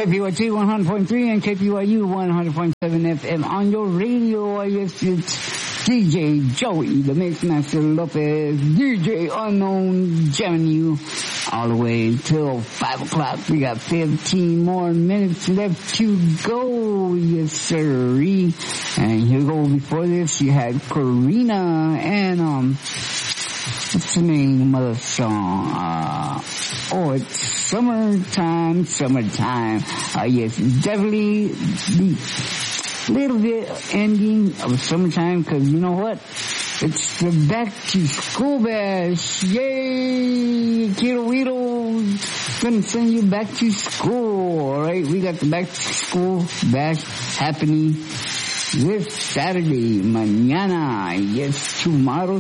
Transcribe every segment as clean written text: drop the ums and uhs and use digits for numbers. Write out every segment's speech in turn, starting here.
KPYT 100.3 and KPYU 100.7 FM on your radio. Yes, it's DJ Joey, the Mixmaster Lopez, DJ Unknown, jamming you all the way till 5 o'clock. We got 15 more minutes left to go. Yes, sirree. And here we go. Before this, you had Karina and, what's the name of the song? It's Summertime. Yes, it's definitely the little bit ending of summertime, because you know what? It's the back to school bash. Yay! Kiddo Weedles gonna send you back to school. Alright, we got the back to school bash happening this Saturday, mañana. Yes, tomorrow.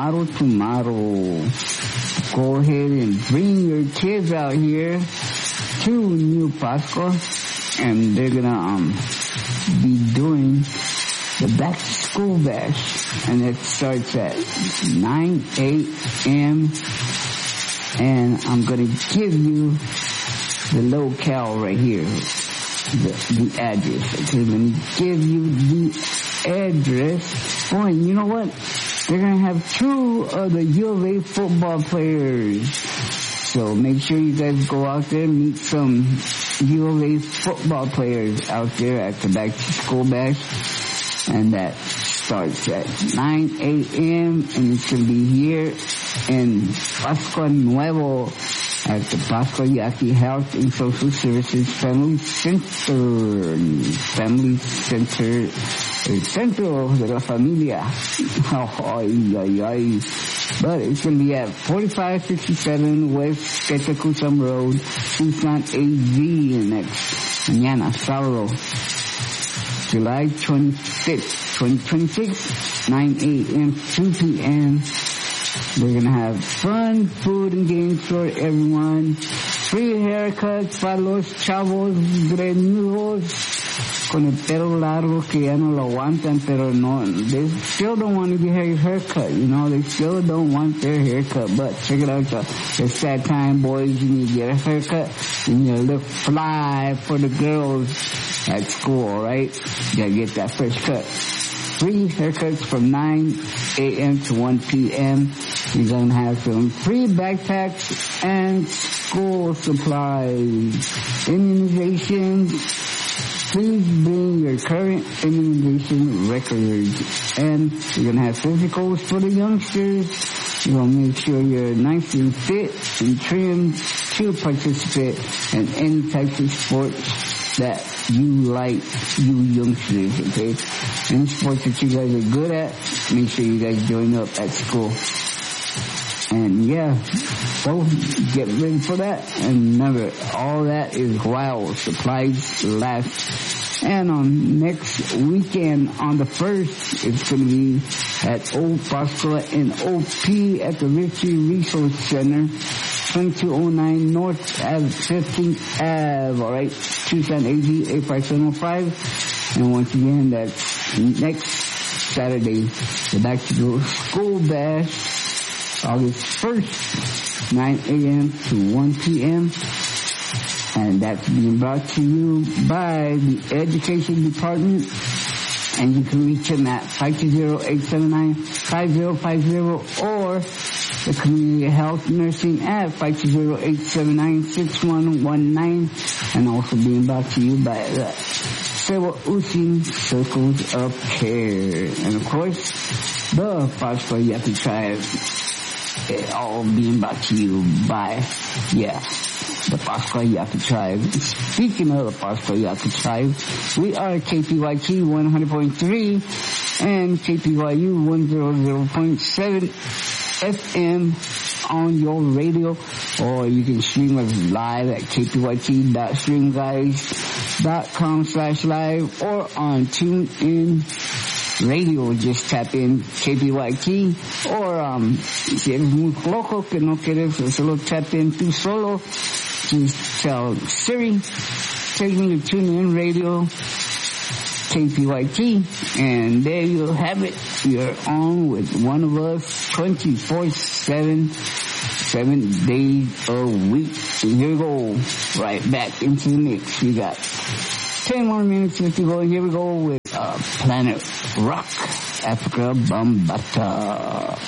Go ahead and bring your kids out here to New Pasco, and they're gonna be doing the back to school bash, and it starts at 9 a.m. and I'm gonna give you the locale right here, the address. Okay, let me give you the address. Boy, you know what? They're going to have 2 of the U of A football players. So make sure you guys go out there and meet some U of A football players out there at the back to school bash. And that starts at 9 a.m. and it's going to be here in Pascua Nuevo at the Pascua Yaqui Health and Social Services Family Center. El Centro de la Familia. But it's going to be at 4567 West Quetzalcoatl Road, Tucson, AZ, and that's mañana, sábado, July 25th, 2026, 9 a.m. to 2 p.m. They're going to have fun, food, and games for everyone. Free haircuts para los chavos greñudos con el pelo largo que ya no lo aguantan, pero no, they still don't want to get a haircut, you know, they still don't want their haircut. But check it out, y'all. It's that time, boys, you need to get a haircut, you need to look fly for the girls at school, alright? You gotta get that fresh cut. Free haircuts from 9 a.m. to 1 p.m. You're going to have some free backpacks and school supplies. Immunizations. Please bring your current immunization records. And you're going to have physicals for the youngsters. You're going to make sure you're nice and fit and trimmed to participate in any types of sports that you like, you youngsters, okay? Any sports that you guys are good at, make sure you guys join up at school. And yeah, so get ready for that. And remember, all that is while supplies last. And on next weekend, on the 1st, it's going to be at Old Pascua and OP at the Ritchie Resource Center, 2209 North Ave, 15th Ave, alright, Tucson, AZ, 85705. And once again, that's next Saturday, the Back to School Bash, August 1st, 9 a.m. to 1 p.m. And that's being brought to you by the Education Department. And you can reach them at 520-879-5050 or the Community Health Nursing at 520-879-6119. And also being brought to you by the Sewa Using Circles of Care. And of course, the Pascua Yaqui Tribe. All being brought to you by, the Pascua Yaqui Tribe. Speaking of the Pascua Yaqui Tribe, we are KPYT 100.3 and KPYU 100.7 FM on your radio, or you can stream us live at kpyt.streamguys.com/live or on TuneIn Radio. Just tap in KPYT, or si eres muy loco que no quieres solo tap in tú solo, just tell Siri, take me to TuneIn Radio, KPYT, and there you'll have it. You're on with one of us 24/7. 7 days a week. And here we go, right back into the mix. We got 10 more minutes left to go. Here we go with Planet Rock, Africa Bambaataa.